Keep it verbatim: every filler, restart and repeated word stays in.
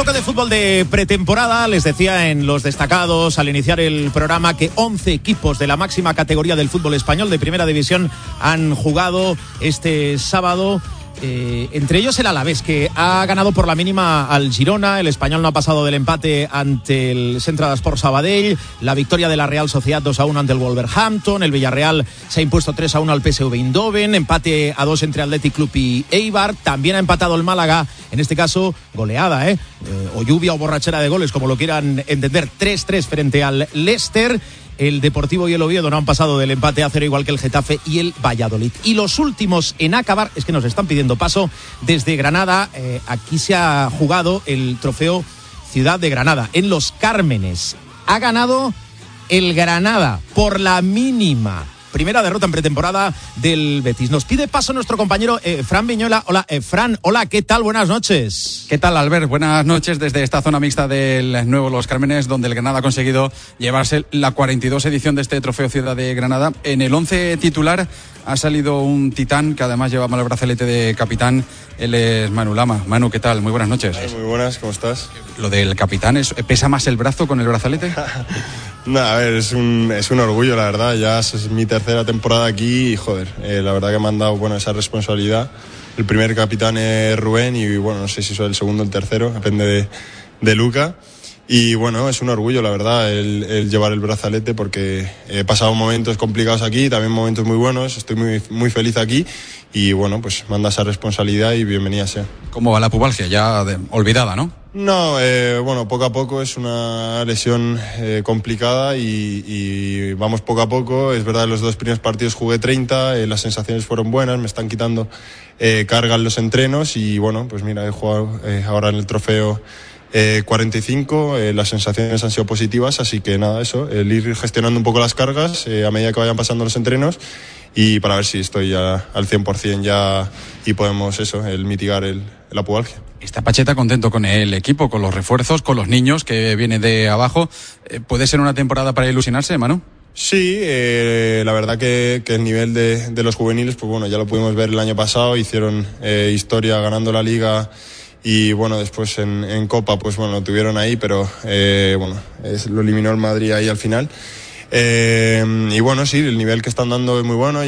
poco de fútbol de pretemporada. Les decía en los destacados al iniciar el programa que once equipos de la máxima categoría del fútbol español de primera división han jugado este sábado. Eh, entre ellos el Alavés, que ha ganado por la mínima al Girona. El Español no ha pasado del empate ante el Central Esport Sabadell. La victoria de la Real Sociedad dos a uno ante el Wolverhampton. El Villarreal se ha impuesto tres a uno al P S V Eindhoven. Empate a dos entre Athletic Club y Eibar. También ha empatado el Málaga, en este caso goleada, ¿eh? eh o lluvia o borrachera de goles, como lo quieran entender, tres tres frente al Leicester. El Deportivo y el Oviedo no han pasado del empate a cero, igual que el Getafe y el Valladolid. Y los últimos en acabar, es que nos están pidiendo paso desde Granada. Eh, aquí se ha jugado el trofeo Ciudad de Granada, en Los Cármenes. Ha ganado el Granada por la mínima. Primera derrota en pretemporada del Betis. Nos pide paso nuestro compañero eh, Fran Viñola. Hola, eh, Fran, hola, ¿qué tal? Buenas noches. ¿Qué tal, Albert? Buenas noches desde esta zona mixta del nuevo Los Cármenes, donde el Granada ha conseguido llevarse la cuarenta y dos edición de este trofeo Ciudad de Granada. En el once titular ha salido un titán que además lleva mal el brazalete de capitán. Él es Manu Lama. Manu, ¿qué tal? Muy buenas noches. Ay, muy buenas, ¿cómo estás? Lo del capitán, ¿es, ¿pesa más el brazo con el brazalete? No, a ver, es un, es un orgullo, la verdad. Ya es mi tercera temporada aquí y, joder, eh, la verdad que me han dado, bueno, esa responsabilidad. El primer capitán es Rubén y, bueno, no sé si soy el segundo o el tercero, depende de, de Luca. Y, bueno, es un orgullo, la verdad, el, el llevar el brazalete, porque he pasado momentos complicados aquí, también momentos muy buenos. Estoy muy, muy feliz aquí y, bueno, pues manda esa responsabilidad y bienvenida sea. ¿Cómo va la pubalgia? Ya de, olvidada, ¿no? No, eh, bueno, poco a poco. Es una lesión eh, complicada y, y vamos poco a poco. Es verdad, los dos primeros partidos jugué treinta, eh, las sensaciones fueron buenas, me están quitando eh, carga en los entrenos y, bueno, pues mira, he jugado eh, ahora en el trofeo eh, cuarenta y cinco, eh, las sensaciones han sido positivas, así que nada, eso, el ir gestionando un poco las cargas eh, a medida que vayan pasando los entrenos y para ver si estoy ya al cien por ciento ya y podemos eso, el mitigar el, la pubalgia. Está Pacheta contento con el equipo, con los refuerzos, con los niños que vienen de abajo. ¿Puede ser una temporada para ilusionarse, Manu? Sí, eh, la verdad que, que el nivel de, de los juveniles, pues bueno, ya lo pudimos ver el año pasado, hicieron eh, historia ganando la Liga y bueno, después en, en Copa, pues bueno, lo tuvieron ahí, pero eh, bueno, es, lo eliminó el Madrid ahí al final. Eh, y bueno, sí, el nivel que están dando es muy bueno.